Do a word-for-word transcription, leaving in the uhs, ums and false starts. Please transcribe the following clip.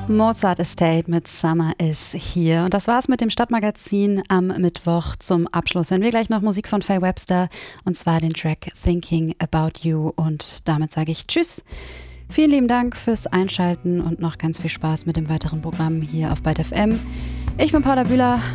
Mozart Estate mit Summer is Here. Und das war's mit dem Stadtmagazin am Mittwoch. Zum Abschluss hören wir gleich noch Musik von Faye Webster, und zwar den Track Thinking About You. Und damit sage ich Tschüss. Vielen lieben Dank fürs Einschalten und noch ganz viel Spaß mit dem weiteren Programm hier auf Byte F M. Ich bin Paula Bühler.